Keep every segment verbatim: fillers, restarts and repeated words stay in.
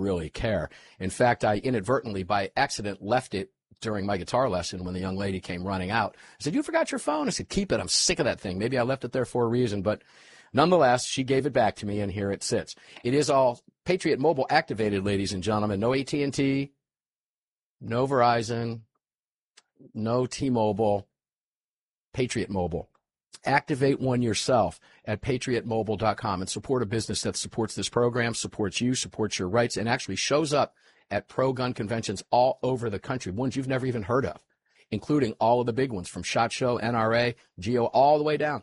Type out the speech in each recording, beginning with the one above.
really care. In fact, I inadvertently, by accident, left it during my guitar lesson when the young lady came running out. I said, you forgot your phone? I said, keep it. I'm sick of that thing. Maybe I left it there for a reason, but nonetheless, she gave it back to me, and here it sits. It is all Patriot Mobile activated, ladies and gentlemen. No A T and T, no Verizon, no T-Mobile, Patriot Mobile. Activate one yourself at patriot mobile dot com and support a business that supports this program, supports you, supports your rights, and actually shows up at pro-gun conventions all over the country, ones you've never even heard of, including all of the big ones from SHOT Show, N R A, GEO, all the way down.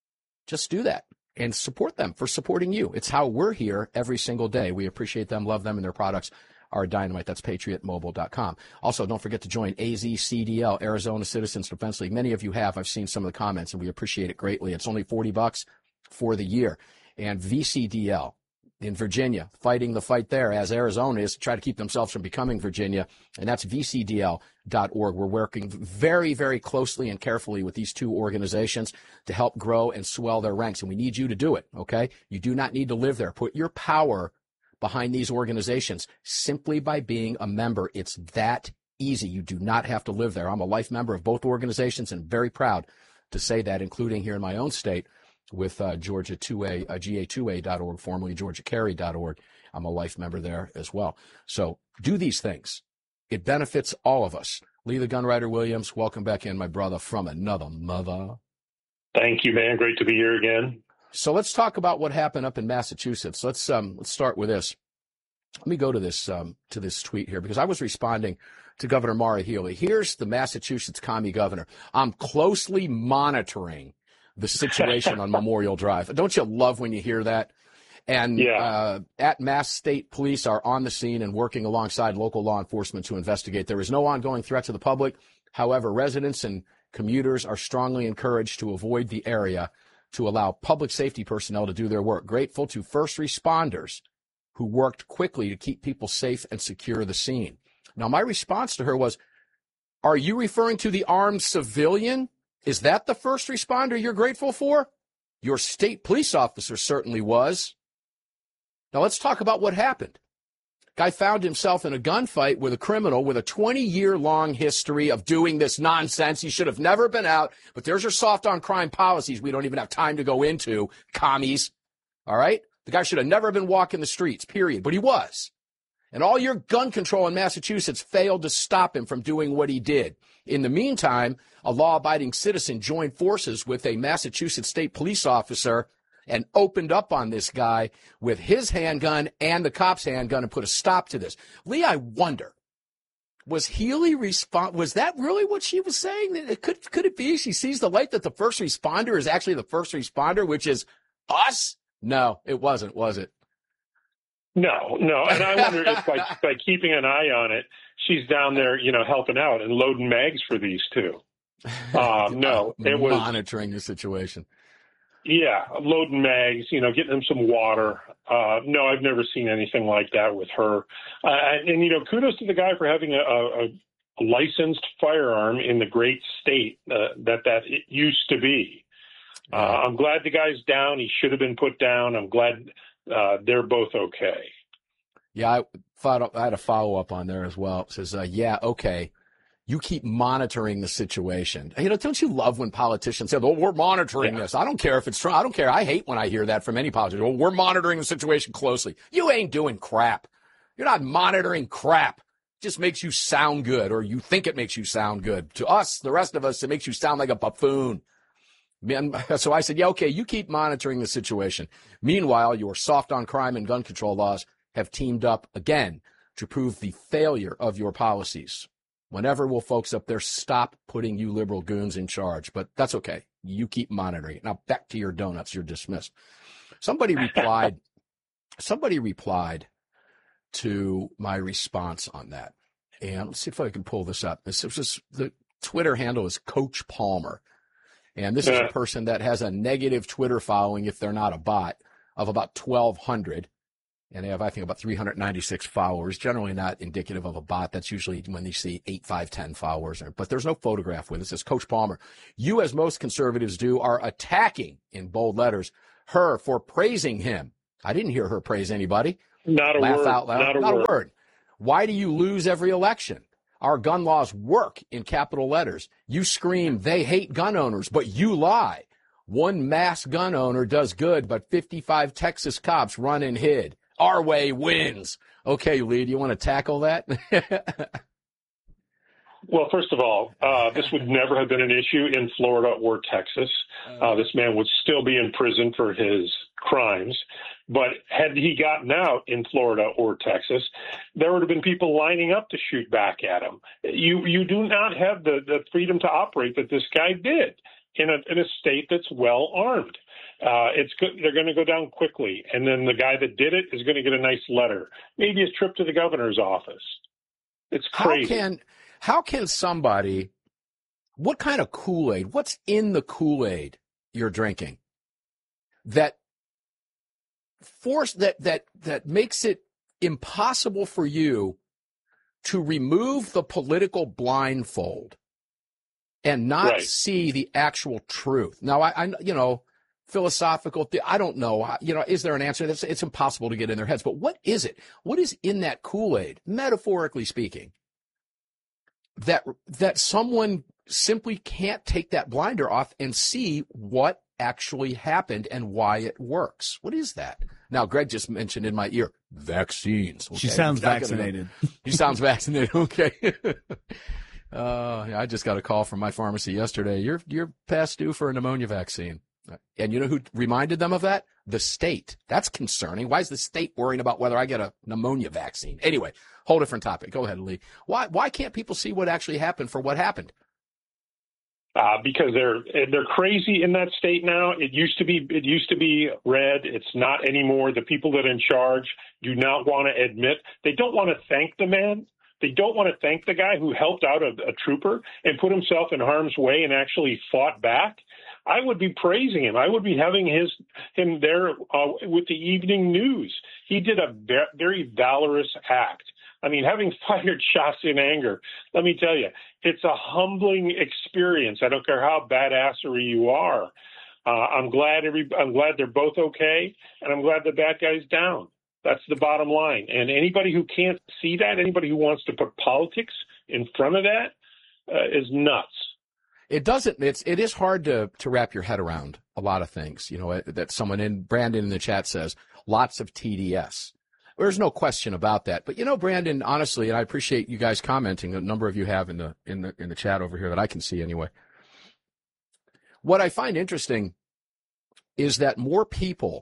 Just do that and support them for supporting you. It's how we're here every single day. We appreciate them, love them, and their products are dynamite. That's patriot mobile dot com. Also, don't forget to join A Z C D L, Arizona Citizens Defense League. Many of you have. I've seen some of the comments, and we appreciate it greatly. It's only forty bucks for the year. And V C D L in Virginia, fighting the fight there, as Arizona is to try to keep themselves from becoming Virginia, and that's V C D L dot org. We're working very, very closely and carefully with these two organizations to help grow and swell their ranks, and we need you to do it, okay? You do not need to live there. Put your power behind these organizations simply by being a member. It's that easy. You do not have to live there. I'm a life member of both organizations and very proud to say that, including here in my own state with uh, Georgia two A, uh, G A two A dot org, formerly Georgia Carry dot org. I'm a life member there as well. So do these things. It benefits all of us. Lee the Gunwriter Williams, welcome back in, my brother from another mother. Thank you, man. Great to be here again. So let's talk about what happened up in Massachusetts. Let's um, let's start with this. Let me go to this um, to this tweet here because I was responding to Governor Maura Healey. Here's the Massachusetts commie governor. I'm closely monitoring the situation on Memorial Drive. Don't you love when you hear that? And yeah. uh, at Mass State Police are on the scene and working alongside local law enforcement to investigate. There is no ongoing threat to the public. However, residents and commuters are strongly encouraged to avoid the area to allow public safety personnel to do their work. Grateful to first responders who worked quickly to keep people safe and secure the scene. Now, my response to her was, are you referring to the armed civilian? Is that the first responder you're grateful for? Your state police officer certainly was. Now, let's talk about what happened. Guy found himself in a gunfight with a criminal with a twenty-year-long history of doing this nonsense. He should have never been out, but there's your soft-on-crime policies we don't even have time to go into, commies, all right? The guy should have never been walking the streets, period, but he was. And all your gun control in Massachusetts failed to stop him from doing what he did. In the meantime, a law-abiding citizen joined forces with a Massachusetts state police officer and opened up on this guy with his handgun and the cop's handgun and put a stop to this. Lee, I wonder, was Healey respond? Was that really what she was saying? Could, could it be she sees the light that the first responder is actually the first responder, which is us? No, it wasn't, was it? No, no. And I wonder if by, by keeping an eye on it, she's down there, you know, helping out and loading mags for these two. Um, no, it was monitoring the situation. Yeah, loading mags, you know, getting them some water. Uh, no, I've never seen anything like that with her. Uh, and, and, you know, kudos to the guy for having a, a, a licensed firearm in the great state uh, that that it used to be. Uh, I'm glad the guy's down. He should have been put down. I'm glad uh, they're both okay. Yeah, I, thought, I had a follow-up on there as well. It says, uh, yeah, okay. You keep monitoring the situation. You know, don't you love when politicians say, "Oh, we're monitoring yeah. this"? I don't care if it's true. I don't care. I hate when I hear that from any politician. Well, we're monitoring the situation closely. You ain't doing crap. You're not monitoring crap. It just makes you sound good, or you think it makes you sound good. To us, the rest of us, it makes you sound like a buffoon. So I said, yeah, okay, you keep monitoring the situation. Meanwhile, your soft on crime and gun control laws have teamed up again to prove the failure of your policies. Whenever will folks up there stop putting you liberal goons in charge? But that's okay. You keep monitoring it. Now back to your donuts. You're dismissed. Somebody replied, somebody replied to my response on that. And let's see if I can pull this up. This is the Twitter handle is Coach Palmer. And this is a person that has a negative Twitter following, if they're not a bot, of about twelve hundred. And they have, I think, about three hundred ninety-six followers, generally not indicative of a bot. That's usually when you see eight, five, ten followers. But there's no photograph with it. It says, Coach Palmer, you, as most conservatives do, are attacking, in bold letters, her for praising him. I didn't hear her praise anybody. Not a Laugh word. out loud. Not a Not word. a word. Why do you lose every election? Our gun laws work in capital letters. You scream, they hate gun owners, but you lie. One mass gun owner does good, but fifty-five Texas cops run and hid. Our way wins. Okay, Lee, do you want to tackle that? Well, first of all, uh, this would never have been an issue in Florida or Texas. Uh, this man would still be in prison for his crimes. But had he gotten out in Florida or Texas, there would have been people lining up to shoot back at him. You you do not have the, the freedom to operate that this guy did in a in a state that's well armed. Uh, it's good. They're going to go down quickly, and then the guy that did it is going to get a nice letter, maybe a trip to the governor's office. It's crazy. How can how can somebody? What kind of Kool-Aid? What's in the Kool-Aid you're drinking that force that that that makes it impossible for you to remove the political blindfold and not Right. see the actual truth? Now, I, I you know, philosophical, I don't know, you know, is there an answer? It's, it's impossible to get in their heads, but what is it? What is in that Kool-Aid, metaphorically speaking, that that someone simply can't take that blinder off and see what actually happened and why it works? What is that? Now, Greg just mentioned in my ear, vaccines. Okay? She sounds Not gonna- vaccinated. He sounds vaccinated. Okay. uh, I just got a call from my pharmacy yesterday. You're you're past due for a pneumonia vaccine. And you know who reminded them of that? The state. That's concerning. Why is the state worrying about whether I get a pneumonia vaccine? Anyway, whole different topic. Go ahead, Lee. Why why can't people see what actually happened for what happened? Uh, because they're they're crazy in that state now. It used to be it used to be red. It's not anymore. The people that are in charge do not want to admit. They don't want to thank the man. They don't want to thank the guy who helped out a, a trooper and put himself in harm's way and actually fought back. I would be praising him. I would be having his him there uh, with the evening news. He did a ve- very valorous act. I mean, having fired shots in anger, let me tell you, it's a humbling experience. I don't care how badassery you are. Uh, I'm glad every I'm glad they're both okay, and I'm glad the bad guy's down. That's the bottom line. And anybody who can't see that, anybody who wants to put politics in front of that, uh, is nuts. It doesn't. It's it is hard to to wrap your head around a lot of things. You know that someone in Brandon in the chat says lots of T D S. There's no question about that. But you know, Brandon, honestly, and I appreciate you guys commenting. A number of you have in the in the in the chat over here that I can see anyway. What I find interesting is that more people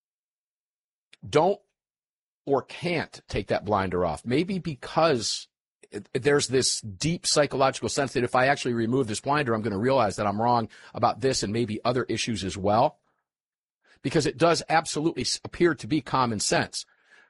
don't or can't take that blinder off. Maybe because there's this deep psychological sense that if I actually remove this blinder, I'm going to realize that I'm wrong about this and maybe other issues as well. Because it does absolutely appear to be common sense.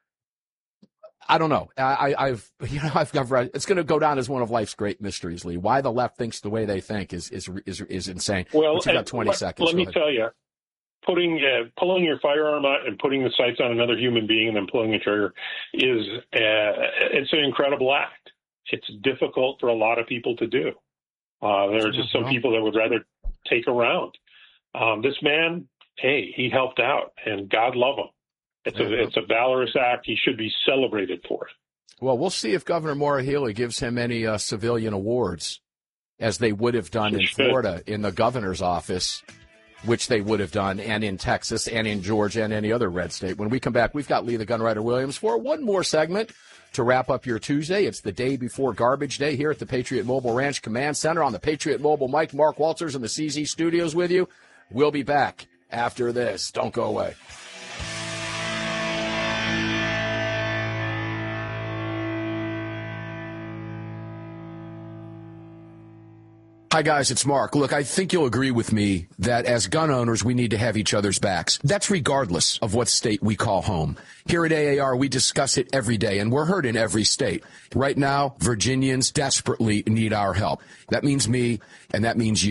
I don't know. I, I've, you know, I've, I've read, it's going to go down as one of life's great mysteries, Lee. Why the left thinks the way they think is is is, is insane. Well, but you got twenty let, seconds. Let me tell you, putting uh, pulling your firearm out and putting the sights on another human being and then pulling the trigger is uh, it's an incredible act. It's difficult for a lot of people to do. Uh, there are just some people that would rather take a round. Um, this man, hey, he helped out, and God love him. It's a it's a valorous act. He should be celebrated for it. Well, we'll see if Governor Maura Healey gives him any uh, civilian awards, as they would have done in Florida in the governor's office, which they would have done, and in Texas and in Georgia and any other red state. When we come back, we've got Lee the Gunwriter Williams for one more segment to wrap up your Tuesday. It's the day before Garbage Day here at the Patriot Mobile Ranch Command Center on the Patriot Mobile mic. Mark Walters in the C Z studios with you. We'll be back after this. Don't go away. Hi, guys, it's Mark. Look, I think you'll agree with me that as gun owners, we need to have each other's backs. That's regardless of what state we call home. Here at A A R, we discuss it every day, and we're heard in every state. Right now, Virginians desperately need our help. That means me, and that means you.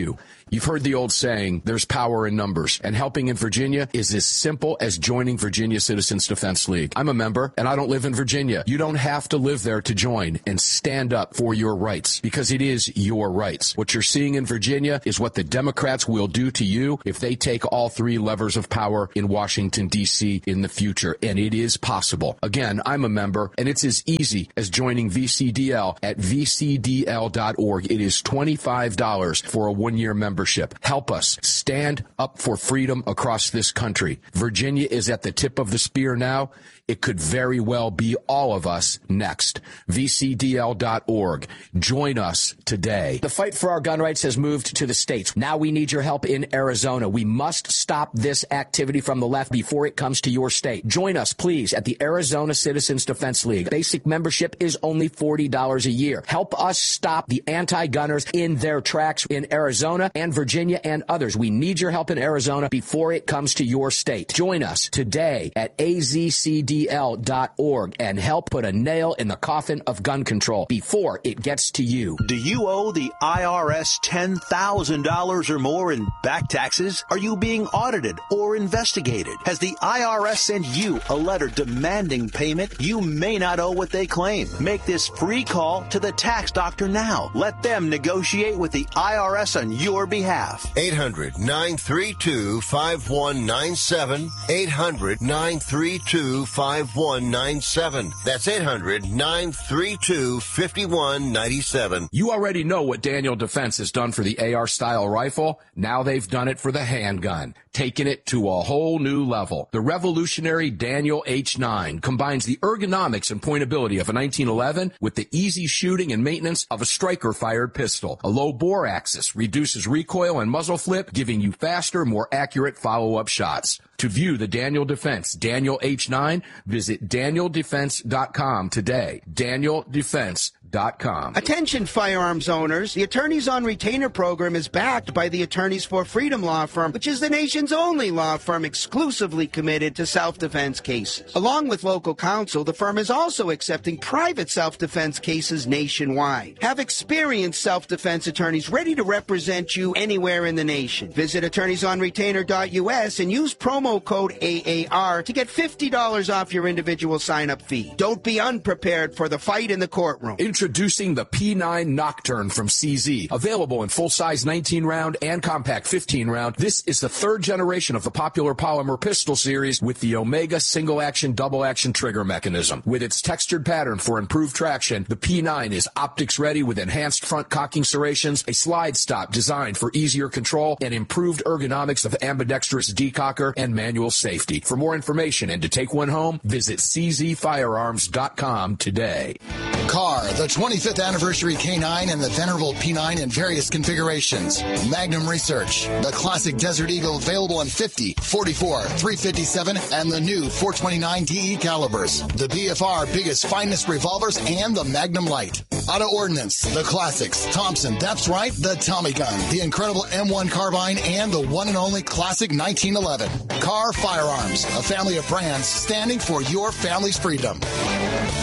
You've heard the old saying, there's power in numbers, and helping in Virginia is as simple as joining Virginia Citizens Defense League. I'm a member, and I don't live in Virginia. You don't have to live there to join and stand up for your rights, because it is your rights. What you're seeing in Virginia is what the Democrats will do to you if they take all three levers of power in Washington, D C in the future, and it is possible. Again, I'm a member, and it's as easy as joining V C D L at v c d l dot org. It is twenty-five dollars for a one-year membership. Help us stand up for freedom across this country. Virginia is at the tip of the spear now. It could very well be all of us next. v c d l dot org. Join us today. The fight for our gun rights has moved to the states. Now we need your help in Arizona. We must stop this activity from the left before it comes to your state. Join us, please, at the Arizona Citizens Defense League. Basic membership is only forty dollars a year. Help us stop the anti-gunners in their tracks in Arizona and Virginia and others. We need your help in Arizona before it comes to your state. Join us today at a z c d l dot org and help put a nail in the coffin of gun control before it gets to you. Do you owe the I R S ten thousand dollars or more in back taxes? Are you being audited or investigated? Has the I R S sent you a letter demanding payment? You may not owe what they claim. Make this free call to the tax doctor now. Let them negotiate with the I R S on your behalf. eight hundred nine three two five one nine seven. eight hundred nine three two five one nine seven. That's eight hundred nine three two five one nine seven. You already know what Daniel Defense has done for the A R-style rifle. Now they've done it for the handgun, taking it to a whole new level. The revolutionary Daniel H nine combines the ergonomics and pointability of a nineteen eleven with the easy shooting and maintenance of a striker-fired pistol. A low bore axis reduces recoil and muzzle flip, giving you faster, more accurate follow-up shots. To view the Daniel Defense Daniel H nine, visit daniel defense dot com today. daniel defense dot com. Attention firearms owners, the Attorneys on Retainer program is backed by the Attorneys for Freedom law firm, which is the nation's only law firm exclusively committed to self-defense cases. Along with local counsel, the firm is also accepting private self-defense cases nationwide. Have experienced self-defense attorneys ready to represent you anywhere in the nation. Visit attorneys on retainer dot u s and use promo code A A R to get fifty dollars off your individual sign-up fee. Don't be unprepared for the fight in the courtroom. Introducing the P nine Nocturne from C Z. Available in full-size nineteen round and compact fifteen round, this is the third generation of the popular polymer pistol series with the Omega single-action, double-action trigger mechanism. With its textured pattern for improved traction, the P nine is optics-ready with enhanced front cocking serrations, a slide stop designed for easier control, and improved ergonomics of ambidextrous decocker and manual safety. For more information and to take one home, visit c z firearms dot com today. Car, the twenty-fifth anniversary K nine and the venerable P nine in various configurations. Magnum Research, the classic Desert Eagle available in fifty, forty-four, three fifty-seven, and the new four twenty-nine D E calibers. The B F R biggest, finest revolvers and the Magnum Light. Auto Ordnance, the classics. Thompson, that's right, the Tommy gun, the incredible M one carbine, and the one and only classic nineteen eleven. Car Firearms, a family of brands standing for your family's freedom.